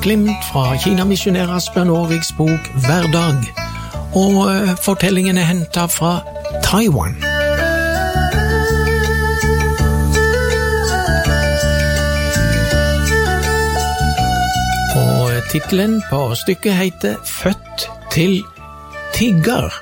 glimt fra Kina-missionær Asbjørn Aarviks bok Hverdag, og fortellingen hentet fra Taiwan. Og titlen på stykket heter Født til tigger.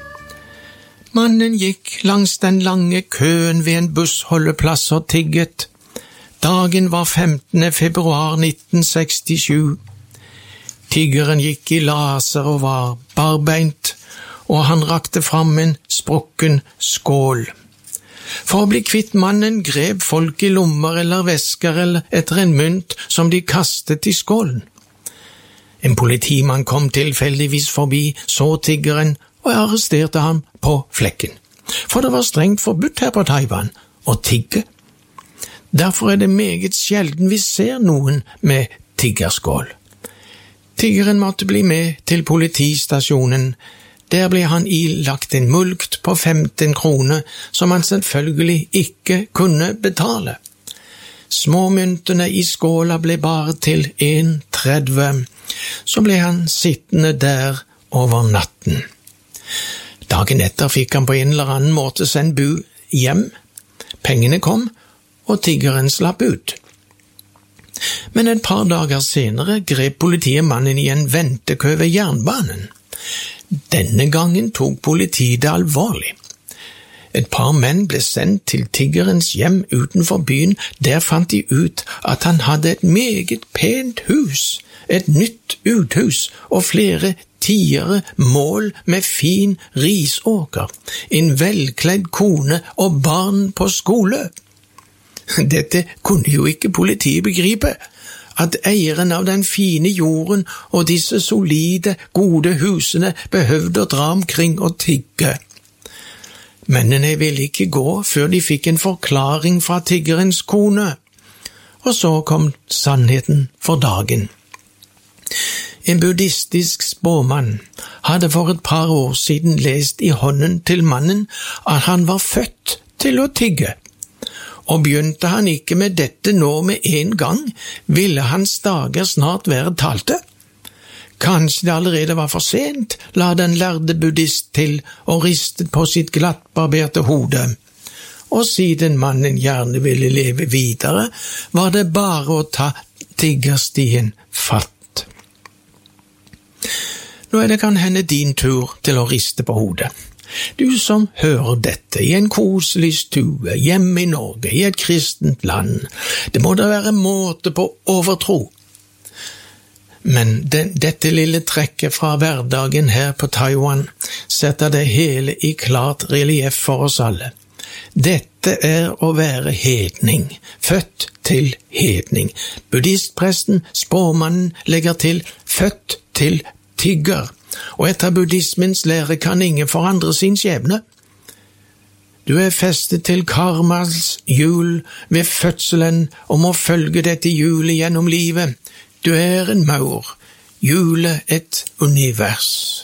Mannen gikk langs den lange køen ved en bussholdeplass og tigget. Dagen var 15. februar 1967. Tiggeren gikk i laser og var barbeint, og han rakte fram en sprukken skål. For å bli kvitt mannen grep folk i lommer eller vesker eller etter en mynt som de kastet i skålen. En politimann kom tilfeldigvis forbi, så tiggeren og arresterte ham på flekken. For det var strengt forbudt her på Taiwan å tigge. Derfor det meget sjelden vi ser noen med tiggerskål. Tiggeren måtte bli med til politistasjonen. Der ble han ilagt en mulkt på 15 kroner, som han selvfølgelig ikke kunne betale. Småmyntene i skåla ble bare til 1,30. Så ble han sittende der over natten. Dagen etter fikk han på en eller annen måte sendt bud hjem. Pengene kom, og tiggeren slapp ut. Men et par dager senere grep politiet mannen i en ventekø ved jernbanen. Denne gangen tok politiet det alvorlig. Et par menn ble sendt til tiggerens hjem utenfor byen. Der fant de ut at han hadde et meget pent hus, et nytt uthus og flere 10 mål med fin risåker, en velkledd kone og barn på skole. Dette kunne jo ikke politiet begripe, at eieren av den fine jorden og disse solide, gode husene behøvde å dra omkring og tigge. Mennene ville ikke gå før de fikk en forklaring fra tiggerens kone, og så kom sannheten for dagen. En buddhistisk spåmann hadde for et par år siden lest i hånden til mannen at han var født til å tigge. Og begynte han ikke med dette nå med en gang, ville hans dager snart være talte. Kanskje det allerede var for sent, la den lærde buddhist til og ristet på sitt glattbarberte hode. Og siden mannen gjerne ville leve videre, var det bare å ta tiggerstien fatt. Nå det kan hende din tur til å riste på hodet. Du som hører dette i en koselig stue, hjemme i Norge, i et kristent land, det må da være måte på overtro. Men dette lille trekket fra hverdagen her på Taiwan setter det hele i klart relief for oss alle. Dette å være hedning, født til hedning. Buddhistpresten, spåmannen, legger til født til tigger. Og etter buddhismens lære kan ingen forandre sin skjebne. Du festet til karmas hjul ved fødselen og må følge dette hjulet gjennom livet. Du en maur, hjulet et univers.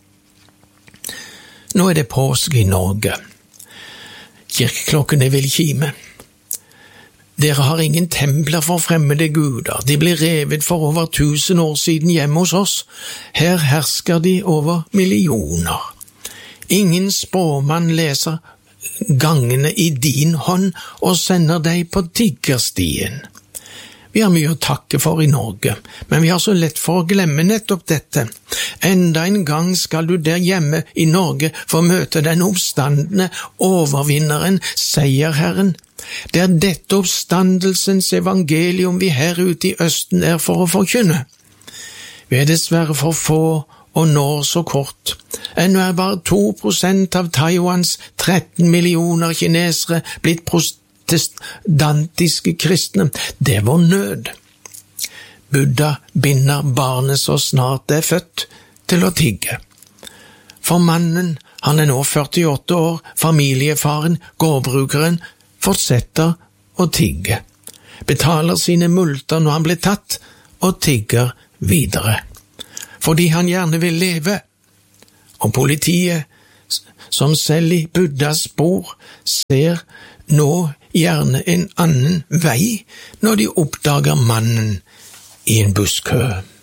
Nå det påske i Norge. Kirkeklokkene vil kime. Dere har ingen templer for fremmede guder. De ble revet for over 1000 år siden hjemme hos oss. Her hersker de over millioner. Ingen spåmann leser gangene i din hånd og sender deg på tiggerstien. Vi har mye å takke for i Norge, men vi har så lett for å glemme nettopp dette. Enda en gang skal du der hjemme i Norge få møte den oppstandende overvinneren, seierherren. Det dette oppstandelsens evangelium vi her ute i Østen for å forkynne. Vi dessverre for få og når så kort. Ennå bare 2% av Taiwans 13 millioner kinesere blitt protestantiske kristne. Det var nød. Buddha binder barnet så snart det født til å tigge. For mannen, han nå 48 år, familiefaren, gårdbrukeren, fortsetter å tigge, betaler sine multer når han blir tatt, og tigger videre. Fordi han gjerne vil leve. Og politiet, som selv i Buddhas spor, ser nå gjerne en annen vei når de oppdager mannen i en busskø.